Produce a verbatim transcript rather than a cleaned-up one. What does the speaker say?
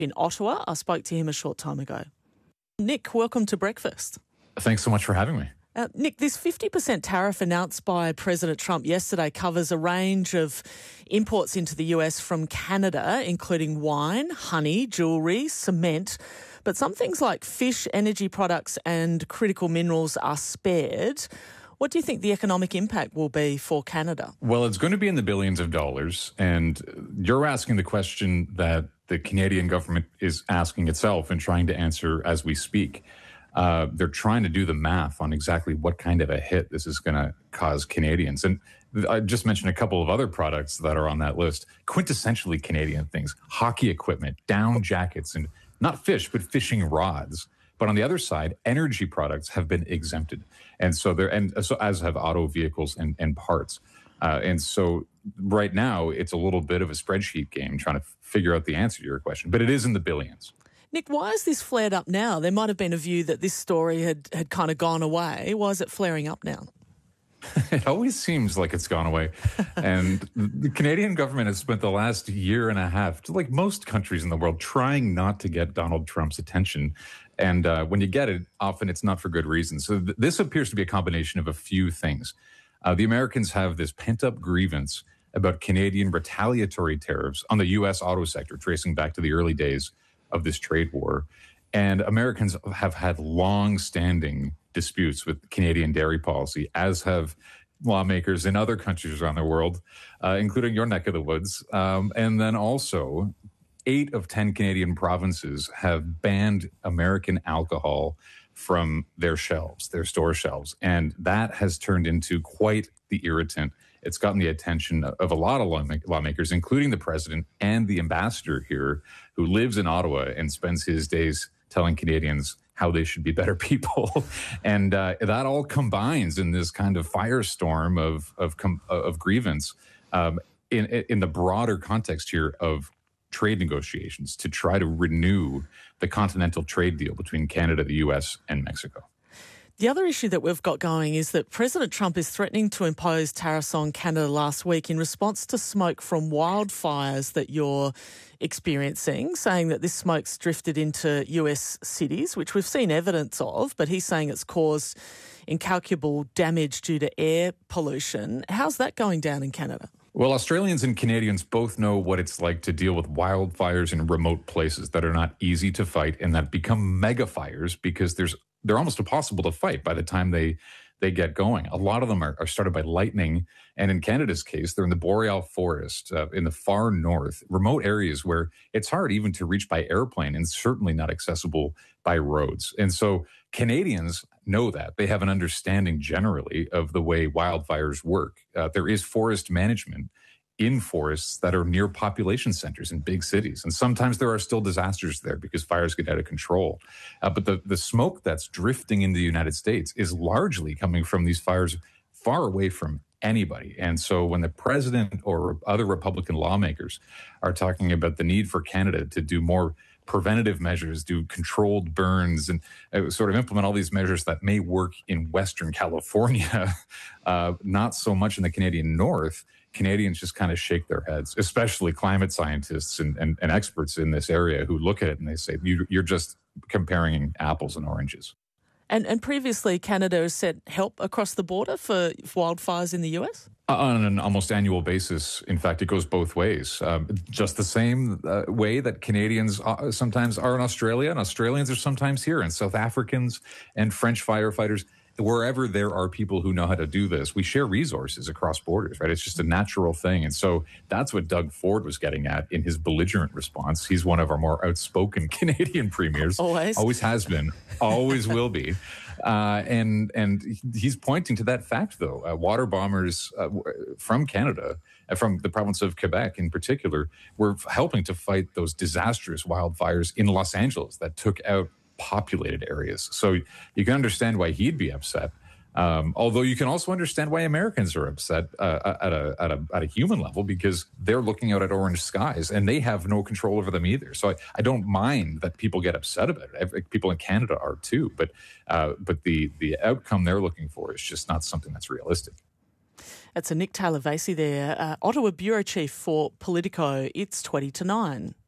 in Ottawa. I spoke to him a short time ago. Nick, welcome to Breakfast. Thanks so much for having me. Uh, Nick, this fifty percent tariff announced by President Trump yesterday covers a range of imports into the U S from Canada, including wine, honey, jewellery, cement. But some things like fish, energy products and critical minerals are spared. What do you think the economic impact will be for Canada? Well, it's going to be in the billions of dollars. And you're asking the question that the Canadian government is asking itself and trying to answer as we speak. Uh, they're trying to do the math on exactly what kind of a hit this is going to cause Canadians. And I just mentioned a couple of other products that are on that list, quintessentially Canadian things, hockey equipment, down jackets, and not fish, but fishing rods. But on the other side, energy products have been exempted. And so they're, and so as have auto vehicles and, and parts. Uh, and so right now, it's a little bit of a spreadsheet game trying to figure out the answer to your question, but it is in the billions. Nick, why is this flared up now? There might have been a view that this story had, had kind of gone away. Why is it flaring up now? It always seems like it's gone away. And the Canadian government has spent the last year and a half, like most countries in the world, trying not to get Donald Trump's attention. And uh, when you get it, often it's not for good reason. So th- this appears to be a combination of a few things. Uh, the Americans have this pent-up grievance about Canadian retaliatory tariffs on the U S auto sector, tracing back to the early days of this trade war. And Americans have had long-standing disputes with Canadian dairy policy, as have lawmakers in other countries around the world, uh, including your neck of the woods. Um, and then also, eight of ten Canadian provinces have banned American alcohol from their shelves, their store shelves. And that has turned into quite the irritant. It's gotten the attention of a lot of lawmakers, including the president and the ambassador here, who lives in Ottawa and spends his days telling Canadians how they should be better people. And uh, that all combines in this kind of firestorm of of, of grievance um, in, in the broader context here of trade negotiations to try to renew the continental trade deal between Canada, the U S, and Mexico. The other issue that we've got going is that President Trump is threatening to impose tariffs on Canada last week in response to smoke from wildfires that you're experiencing, saying that this smoke's drifted into U S cities, which we've seen evidence of, but he's saying it's caused incalculable damage due to air pollution. How's that going down in Canada? Well, Australians and Canadians both know what it's like to deal with wildfires in remote places that are not easy to fight and that become mega fires because there's they're almost impossible to fight by the time they they get going. A lot of them are, are started by lightning. And in Canada's case, they're in the boreal forest uh, in the far north, remote areas where it's hard even to reach by airplane and certainly not accessible by roads. And so Canadians know that. They have an understanding generally of the way wildfires work. Uh, there is forest management in forests that are near population centers in big cities. And sometimes there are still disasters there because fires get out of control. Uh, but the, the smoke that's drifting into the United States is largely coming from these fires far away from anybody. And so when the president or other Republican lawmakers are talking about the need for Canada to do more preventative measures, do controlled burns, and uh, sort of implement all these measures that may work in Western California, uh, not so much in the Canadian North, Canadians just kind of shake their heads, especially climate scientists and, and, and experts in this area who look at it and they say, you, you're just comparing apples and oranges. And, and previously, Canada has sent help across the border for wildfires in the U S? Uh, on an almost annual basis. In fact, it goes both ways. Um, just the same uh, way that Canadians uh, sometimes are in Australia, and Australians are sometimes here, and South Africans and French firefighters. Wherever there are people who know how to do this, we share resources across borders, right? It's just a natural thing. And so that's what Doug Ford was getting at in his belligerent response. He's one of our more outspoken Canadian premiers. Always. Always has been. Always will be. Uh, and and he's pointing to that fact, though. Uh, water bombers uh, from Canada, uh, from the province of Quebec in particular, were helping to fight those disastrous wildfires in Los Angeles that took out populated areas. So you can understand why he'd be upset. Um, although you can also understand why Americans are upset uh, at, a, at, a, at a human level because they're looking out at orange skies and they have no control over them either. So I, I don't mind that people get upset about it. Every, people in Canada are too. But uh, but the, the outcome they're looking for is just not something that's realistic. That's a Nick Taylor-Vasey there, uh, Ottawa Bureau Chief for Politico. It's twenty to nine.